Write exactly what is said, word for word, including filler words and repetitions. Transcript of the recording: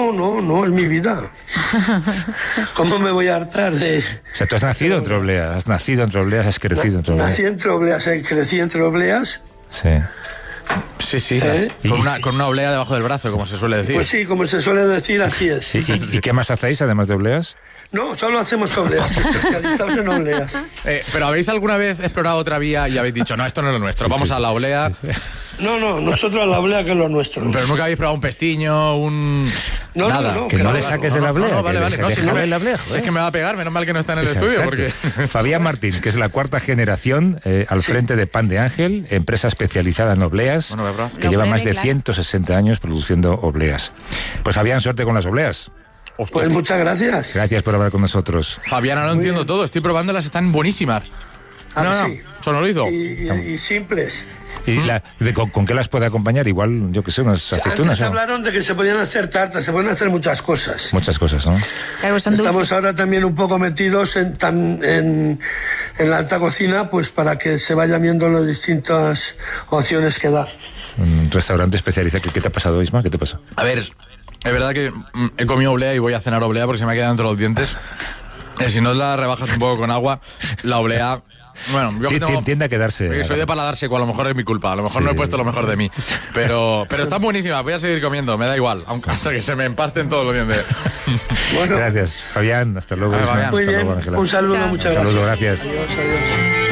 no, no, no, es mi vida. ¿Cómo me voy a hartar de...? O sea, tú has nacido entre obleas, has nacido entre obleas, has crecido entre obleas. Nací entre obleas, eh, crecí entre obleas. Sí. Sí, sí, ¿Eh? con, una, con una oblea debajo del brazo, como se suele decir. Pues sí, como se suele decir, así es. ¿Y, y, y qué más hacéis, además de obleas? No, solo hacemos obleas, especializados en obleas. Eh, ¿Pero habéis alguna vez explorado otra vía y habéis dicho, no, esto no es lo nuestro, vamos a la oblea? No, no, nosotros a la oblea que es lo nuestro. Pero nunca habéis probado un pestiño, un... No, nada. no, no, Que no claro, le saques no, de la No, oblea. no, vale, que vale. deje- No, si es, que déjale me, la oblea, si joder. es que me va a pegar, menos mal que no está en el Exacto. estudio, porque... Fabián Martín, que es la cuarta generación eh, al Sí. frente de Pan de Ángel, empresa especializada en obleas, Bueno, ¿verdad? que Lo lleva pruebe, más de claro. ciento sesenta años produciendo obleas. Pues Fabián, suerte con las obleas. Pues muchas gracias. Gracias por hablar con nosotros. Fabiana, no entiendo todo, estoy probándolas, están buenísimas. Ah, no, no, sí. sonorizo. Y, y- y simples. ¿Y la, de, con, con qué las puede acompañar? Igual, yo que sé, unas aceitunas. Antes ¿no? hablaron de que se podían hacer tartas, se pueden hacer muchas cosas. Muchas cosas, ¿no? Claro, son Estamos dulces. ahora también un poco metidos en, tan- en, en la alta cocina, pues para que se vayan viendo las distintas opciones que da. Un restaurante especializado. ¿Qué, qué te ha pasado, Isma? ¿Qué te pasa? A ver, es verdad que mm, he comido oblea y voy a cenar oblea porque se me ha quedado entre los dientes. Eh, si no la rebajas un poco con agua, la oblea... Bueno, yo que Ti- tengo... Tiende a quedarse. Oye, soy de paladar seco, a lo mejor es mi culpa, a lo mejor Sí. no he puesto lo mejor de mí. Pero, pero está buenísima, voy a seguir comiendo, me da igual, aunque hasta que se me empasten todos los dientes. Bueno, Gracias, Fabián. Hasta luego. Vale, Isma. Fabián. muy Hasta bien. luego, Ángela. Un saludo, Chao. muchas Un gracias. saludo, gracias. Adiós, adiós.